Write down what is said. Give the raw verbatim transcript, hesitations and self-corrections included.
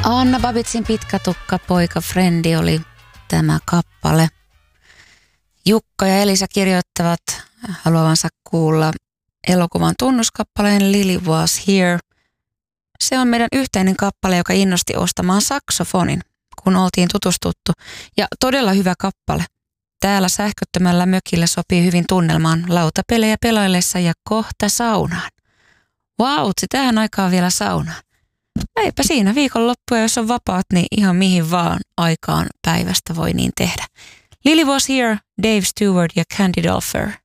Anna Babitsin Pitkä tukka poika Frendi oli tämä kappale. Jukka ja Elisa kirjoittavat haluavansa kuulla elokuvan tunnuskappaleen Lily Was Here. Se on meidän yhteinen kappale, joka innosti ostamaan saksofonin, kun oltiin tutustuttu. Ja todella hyvä kappale. Täällä sähköttömällä mökillä sopii hyvin tunnelmaan lautapelejä pelaillessa ja kohta saunaan. Vautsi, tähän aikaan vielä saunaan. Eipä siinä viikonloppuja, jos on vapaat, niin ihan mihin vaan aikaan päivästä voi niin tehdä. Lily Was Here, Dave Stewart ja Candy Dolfer.